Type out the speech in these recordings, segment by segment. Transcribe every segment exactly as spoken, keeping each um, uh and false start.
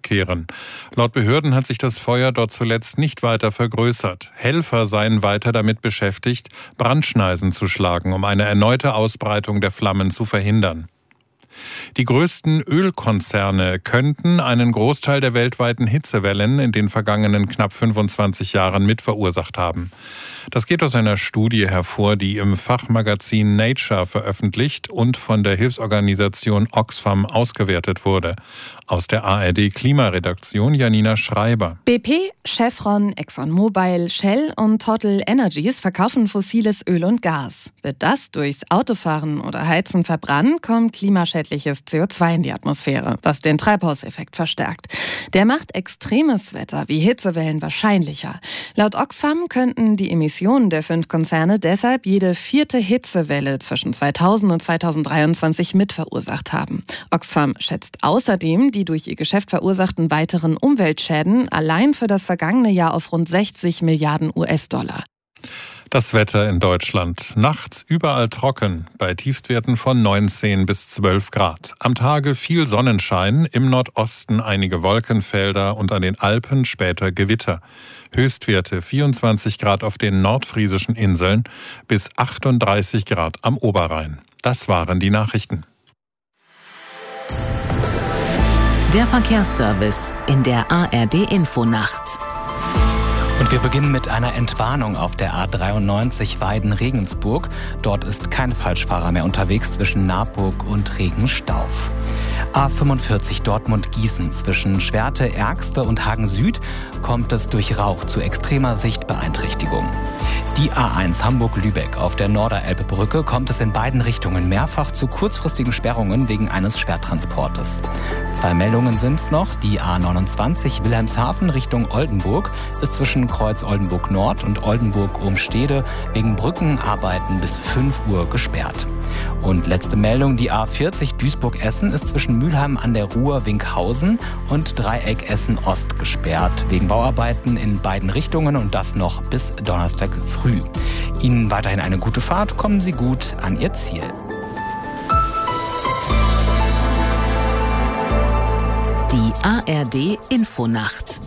zurückkehren. Laut Behörden hat sich das Feuer dort zuletzt nicht weiter vergrößert. Helfer seien weiter damit beschäftigt, Brandschneisen zu schlagen, um eine erneute Ausbreitung der Flammen zu verhindern. Die größten Ölkonzerne könnten einen Großteil der weltweiten Hitzewellen in den vergangenen knapp fünfundzwanzig Jahren mitverursacht haben. Das geht aus einer Studie hervor, die im Fachmagazin Nature veröffentlicht und von der Hilfsorganisation Oxfam ausgewertet wurde. Aus der A R D-Klimaredaktion Janina Schreiber. B P, Chevron, ExxonMobil, Shell und Total Energies verkaufen fossiles Öl und Gas. Wird das durchs Autofahren oder Heizen verbrannt, kommt klimaschädliches C O zwei in die Atmosphäre, was den Treibhauseffekt verstärkt. Der macht extremes Wetter wie Hitzewellen wahrscheinlicher. Laut Oxfam könnten die Emissionen der fünf Konzerne deshalb jede vierte Hitzewelle zwischen zweitausend und zweitausenddreiundzwanzig mitverursacht haben. Oxfam schätzt außerdem die durch ihr Geschäft verursachten weiteren Umweltschäden allein für das vergangene Jahr auf rund sechzig Milliarden U S-Dollar. Das Wetter in Deutschland. Nachts überall trocken, bei Tiefstwerten von neunzehn bis zwölf Grad. Am Tage viel Sonnenschein, im Nordosten einige Wolkenfelder und an den Alpen später Gewitter. Höchstwerte vierundzwanzig Grad auf den nordfriesischen Inseln bis achtunddreißig Grad am Oberrhein. Das waren die Nachrichten. Der Verkehrsservice in der A R D-Infonacht. Und wir beginnen mit einer Entwarnung auf der A dreiundneunzig Weiden-Regensburg. Dort ist kein Falschfahrer mehr unterwegs zwischen Naburg und Regenstauf. A fünfundvierzig Dortmund-Gießen zwischen Schwerte, Ergste und Hagen Süd kommt es durch Rauch zu extremer Sichtbeeinträchtigung. Die A eins Hamburg-Lübeck auf der Norderelbe-Brücke kommt es in beiden Richtungen mehrfach zu kurzfristigen Sperrungen wegen eines Schwertransportes. Zwei Meldungen sind es noch. Die A neunundzwanzig Wilhelmshaven Richtung Oldenburg ist zwischen Kreuz Oldenburg Nord und Oldenburg Umstede wegen Brückenarbeiten bis fünf Uhr gesperrt. Und letzte Meldung, die A vierzig Duisburg-Essen ist zwischen Mülheim an der Ruhr-Winkhausen und Dreieck Essen-Ost gesperrt, wegen Bauarbeiten in beiden Richtungen und das noch bis Donnerstag früh. Ihnen weiterhin eine gute Fahrt, kommen Sie gut an Ihr Ziel. Die A R D-Infonacht.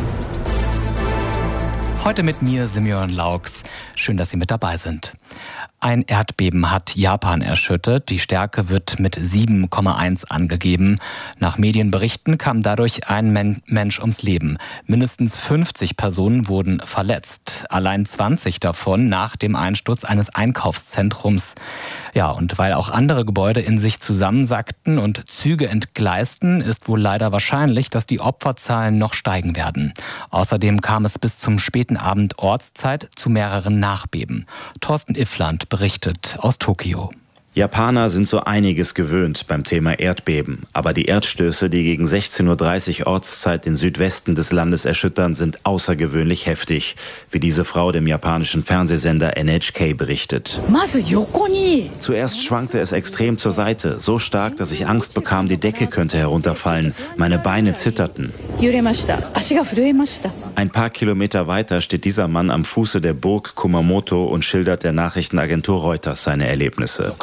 Heute mit mir Simeon Laux. Schön, dass Sie mit dabei sind. Ein Erdbeben hat Japan erschüttert. Die Stärke wird mit sieben Komma eins angegeben. Nach Medienberichten kam dadurch ein Men- Mensch ums Leben. Mindestens fünfzig Personen wurden verletzt. Allein zwanzig davon nach dem Einsturz eines Einkaufszentrums. Ja, und weil auch andere Gebäude in sich zusammensackten und Züge entgleisten, ist wohl leider wahrscheinlich, dass die Opferzahlen noch steigen werden. Außerdem kam es bis zum späten Abend Ortszeit zu mehreren Nachbeben. Thorsten Iffland berichtet aus Tokio. Japaner sind so einiges gewöhnt beim Thema Erdbeben. Aber die Erdstöße, die gegen sechzehn Uhr dreißig Ortszeit den Südwesten des Landes erschüttern, sind außergewöhnlich heftig, wie diese Frau dem japanischen Fernsehsender N H K berichtet. Zuerst schwankte es extrem zur Seite, so stark, dass ich Angst bekam, die Decke könnte herunterfallen. Meine Beine zitterten. Ein paar Kilometer weiter steht dieser Mann am Fuße der Burg Kumamoto und schildert der Nachrichtenagentur Reuters seine Erlebnisse.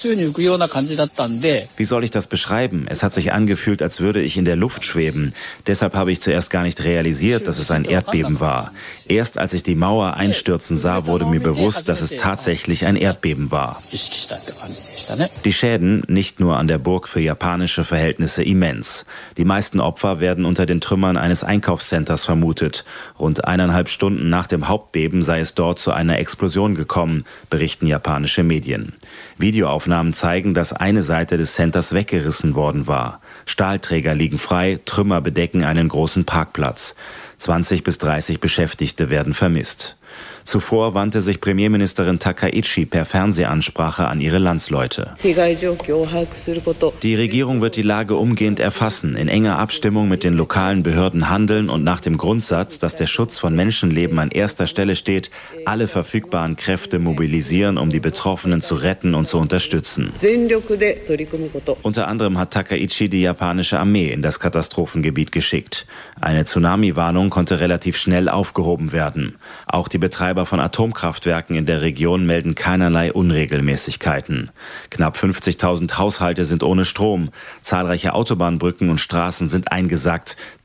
Wie soll ich das beschreiben? Es hat sich angefühlt, als würde ich in der Luft schweben. Deshalb habe ich zuerst gar nicht realisiert, dass es ein Erdbeben war. Erst als ich die Mauer einstürzen sah, wurde mir bewusst, dass es tatsächlich ein Erdbeben war. Die Schäden, nicht nur an der Burg, für japanische Verhältnisse immens. Die meisten Opfer werden unter den Trümmern eines Einkaufscenters vermutet. Rund eineinhalb Stunden nach dem Hauptbeben sei es dort zu einer Explosion gekommen, berichten japanische Medien. Videoaufnahmen zeigen, dass eine Seite des Centers weggerissen worden war. Stahlträger liegen frei, Trümmer bedecken einen großen Parkplatz. zwanzig bis dreißig Beschäftigte werden vermisst. Zuvor wandte sich Premierministerin Takaichi per Fernsehansprache an ihre Landsleute. Die Regierung wird die Lage umgehend erfassen, in enger Abstimmung mit den lokalen Behörden handeln und nach dem Grundsatz, dass der Schutz von Menschenleben an erster Stelle steht, alle verfügbaren Kräfte mobilisieren, um die Betroffenen zu retten und zu unterstützen. Unter anderem hat Takaichi die japanische Armee in das Katastrophengebiet geschickt. Eine Tsunami-Warnung konnte relativ schnell aufgehoben werden. Auch die Betreiber von Atomkraftwerken in der Region melden keinerlei Unregelmäßigkeiten. Knapp fünfzigtausend Haushalte sind ohne Strom. Zahlreiche Autobahnbrücken und Straßen sind eingesackt.